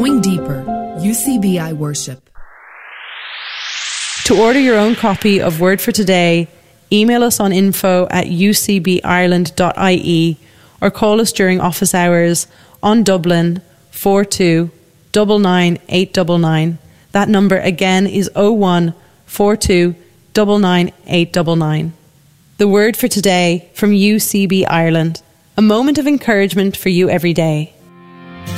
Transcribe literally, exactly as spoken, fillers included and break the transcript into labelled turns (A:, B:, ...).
A: Going deeper. U C B I Worship.
B: To order your own copy of Word for Today, email us on info at u c b ireland dot i e or call us during office hours on Dublin four two nine nine eight nine nine. That number again is oh one four two nine nine eight nine nine. The Word for Today from U C B Ireland. A moment of encouragement for you every day.